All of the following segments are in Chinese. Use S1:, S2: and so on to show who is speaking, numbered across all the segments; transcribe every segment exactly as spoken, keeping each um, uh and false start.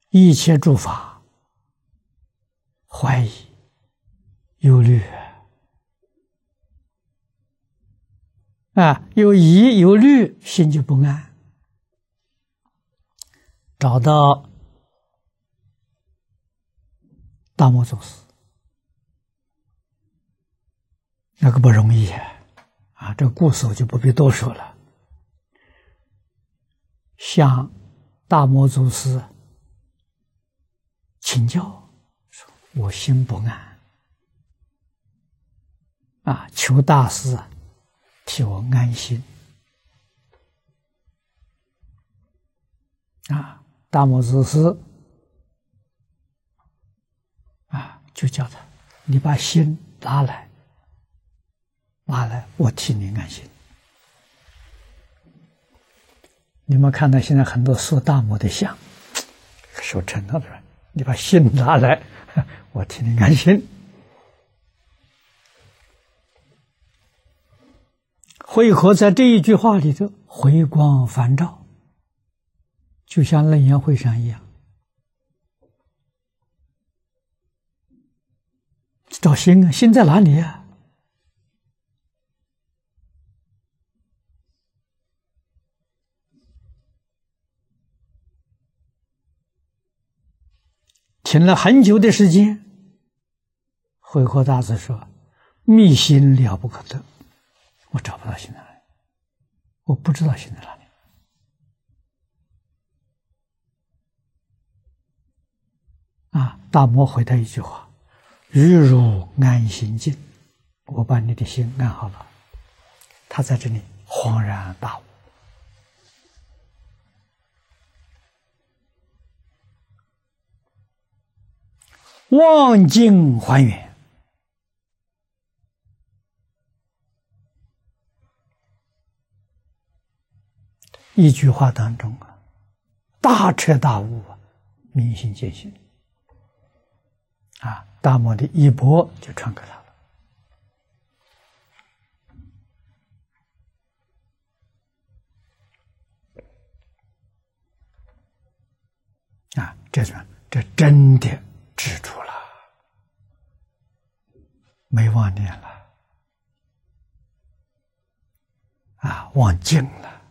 S1: 一切诸法怀疑、忧虑啊，有疑有虑，心就不安。找到大摩祖师，那个不容易啊！这个故事我就不必多说了。向大摩祖师请教，说我心不安啊，求大师替我安心啊！大摩祖师啊，就叫他，你把心拿来，拿来，我替你安心。你们看到现在很多塑大摩的像，手撑到这，你把心拿来，我替你安心。慧可在这一句话里头回光返照，就像楞严会上一样，找心啊，心在哪里啊？听了很久的时间，慧可大师说：“密心了不可得，我找不到心在哪里，我不知道心在哪里。”啊，大摩回他一句话：“欲如安心境。”我把你的心安好了，他在这里恍然大悟。望境还原，一句话当中啊，大彻大悟啊，明心见性啊，大摩的衣钵就传给他了啊，这是这真的知足了，没妄念了啊，忘境了，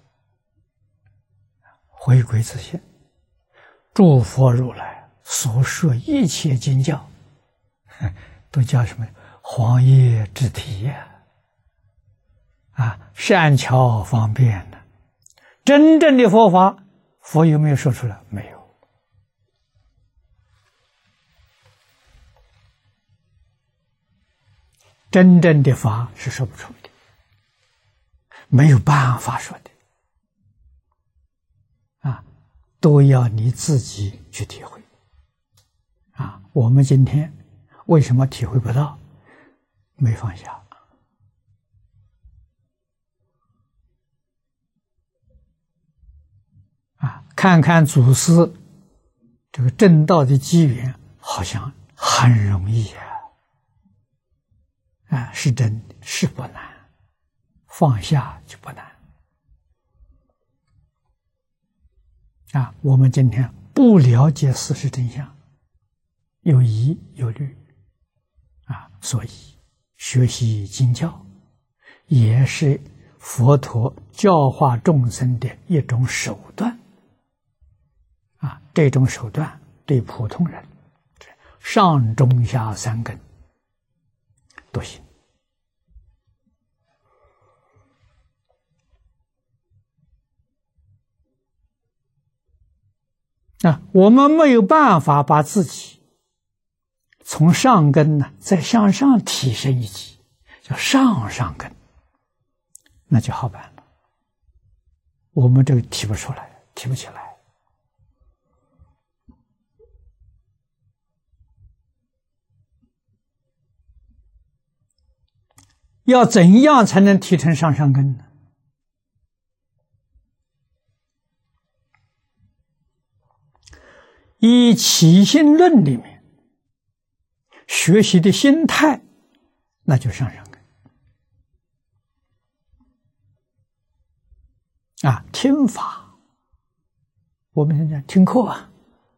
S1: 回归自性。诸佛如来所说一切经教，都叫什么？黄叶之体呀！啊，善巧方便的。真正的佛法，佛有没有说出来？没有。真正的法是说不出的，没有办法说的，啊，都要你自己去体会。啊，我们今天为什么体会不到？没放下。啊，看看祖师这个正道的机缘，好像很容易啊。啊，是真的，是不难，放下就不难。啊，我们今天不了解事实真相，有疑有虑，啊，所以学习经教也是佛陀教化众生的一种手段。啊，这种手段对普通人，上中下三根都行。啊，我们没有办法把自己从上根呢再向上提升一级，叫上上根，那就好办了。我们这个提不出来，提不起来。要怎样才能提成上上根呢？以起心论里面学习的心态，那就上上根啊。听法，我们现在听课啊，